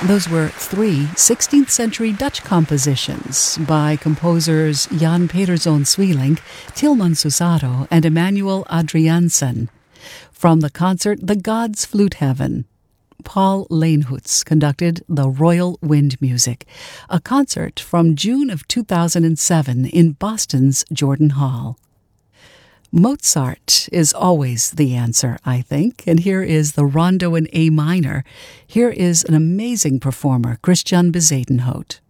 Those were three 16th century Dutch compositions by composers Jan Pederzoon Sweelinck, Tilman Susaro, and Emmanuel Adriaansen. From the concert The Gods Flute Heaven, Paul Leenhoets conducted the Royal Wind Music, a concert from June of 2007 in Boston's Jordan Hall. Mozart is always the answer, I think, and here is the Rondo in A minor. Here is an amazing performer, Christian Bezuidenhout.